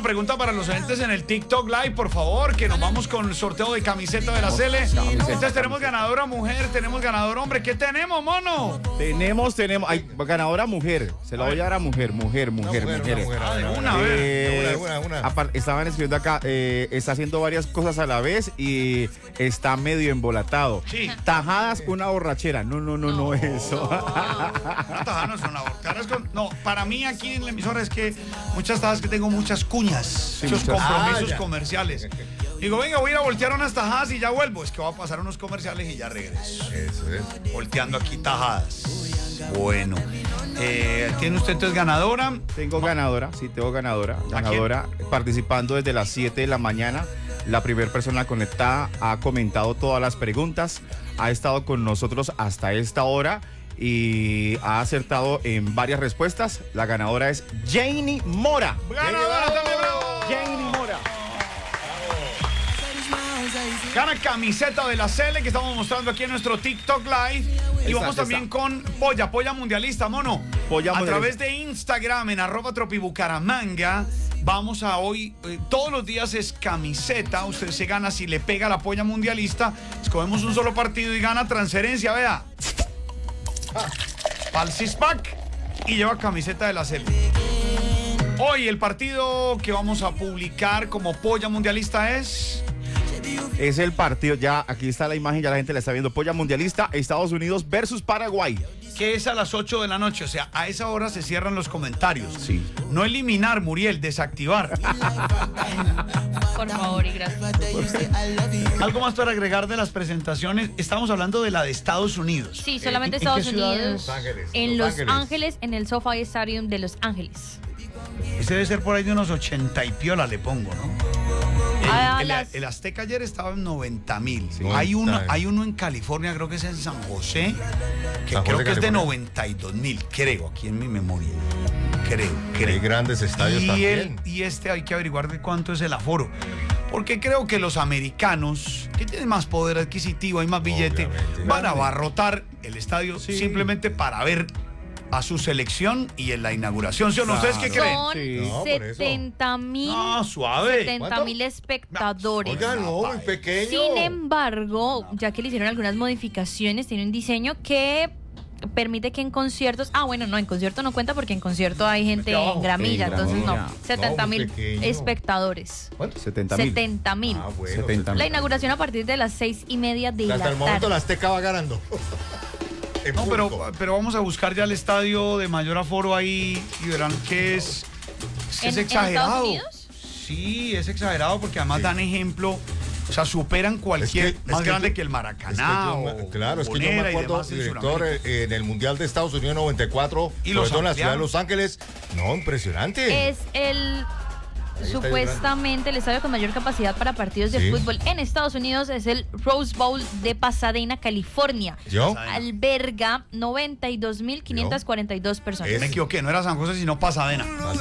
una pregunta para los oyentes en el TikTok Live, por favor, que nos vamos con el sorteo de camiseta de la Cele. Entonces tenemos ganadora mujer, tenemos ganador hombre. ¿Qué tenemos, mono? Tenemos, hay ganadora mujer. Se la voy a dar a mujer. Ah, de una vez. Estaban escribiendo acá, está haciendo varias cosas a la vez y está medio embolatado. Sí. Tajadas, una borrachera. No, eso. Una tajada no es una borrachera. No, para mí aquí en la emisora es que muchas tajadas que tengo muchas cuñas, muchos compromisos comerciales. Digo, venga, voy a ir a voltear unas tajadas y ya vuelvo. Es que va a pasar unos comerciales y ya regreso. Eso es. Volteando aquí tajadas. Bueno. ¿Tiene usted entonces ganadora? Tengo ganadora, sí, tengo ganadora. Ganadora participando desde las 7 de la mañana. La primera persona conectada ha comentado todas las preguntas, ha estado con nosotros hasta esta hora y ha acertado en varias respuestas. La ganadora es Janie Mora. ¡Ganadora también, bravo! Janie Mora. Gana camiseta de la Cele que estamos mostrando aquí en nuestro TikTok Live. Y vamos también con Polla Mundialista, mono. Polla a Mundialista. través de Instagram en @tropibucaramanga. Vamos a hoy, todos los días es camiseta. Usted se gana si le pega la Polla Mundialista. Escogemos un solo partido y gana transferencia, vea. Pal Sixpack y lleva camiseta de la Cele. Hoy el partido que vamos a publicar como Polla Mundialista es el partido, ya aquí está la imagen, ya la gente la está viendo. Polla Mundialista, Estados Unidos versus Paraguay. que es a las 8 de la noche. O sea, a esa hora se cierran los comentarios. Sí. No eliminar, Muriel, desactivar. Por favor y gracias. Algo más para agregar de las presentaciones. Estamos hablando de la de Estados Unidos. Sí, solamente ¿En Estados qué ciudad Unidos. es? En Los Ángeles, en el SoFi Stadium de Los Ángeles. Ese debe ser por ahí de unos 80 y piola, le pongo, ¿no? El Azteca ayer estaba en 90,000. Sí. Hay uno en California, creo que es en San José, que creo que es de 92,000, creo, aquí en mi memoria. Creo. Hay grandes estadios también. Y hay que averiguar de cuánto es el aforo. Porque creo que los americanos, que tienen más poder adquisitivo, hay más billete, van a abarrotar el estadio simplemente para ver a su selección y en la inauguración. ¿Sí o no? ¿Ustedes qué creen? Son 70,000. No, suave. 70,000 espectadores. Oiga, no, muy pequeño. Sin embargo, ya que le hicieron algunas modificaciones, tiene un diseño que permite que en conciertos, en concierto no cuenta porque en concierto hay gente en gramilla, entonces no, 70,000 espectadores. ¿Cuánto? 70,000. Ah, bueno, 70,000. La inauguración a partir de las 6:30 de la tarde. Hasta el momento la Azteca va ganando. No, pero vamos a buscar ya el estadio de mayor aforo ahí y verán que es exagerado. ¿En Estados Unidos? Sí, es exagerado porque además dan ejemplo. O sea, superan cualquier más grande que el Maracaná. Claro, es que yo me acuerdo, director, en el Mundial de Estados Unidos 94, y sobre todo en la ciudad de Los Ángeles. No, impresionante. Es supuestamente el estadio con mayor capacidad para partidos de fútbol en Estados Unidos es el Rose Bowl de Pasadena, California. Alberga 92,542 personas. Me equivoqué, no era San José, sino Pasadena.